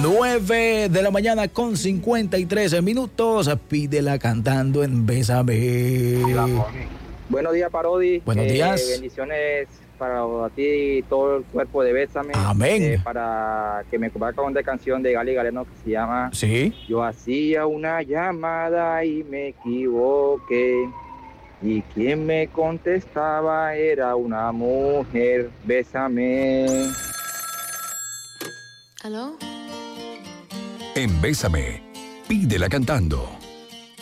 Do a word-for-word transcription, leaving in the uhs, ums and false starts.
nueve de la mañana con cincuenta y tres minutos. Pídela cantando en Bésame. Buenos días, Parodi. Buenos días. Eh, bendiciones para ti y todo el cuerpo de Bésame. Amén. Eh, para que me comparta con una canción de Gali Galeno que se llama Sí. Yo hacía una llamada y me equivoqué. Y quien me contestaba era una mujer. Bésame. ¿Aló? En Bésame, pídela cantando.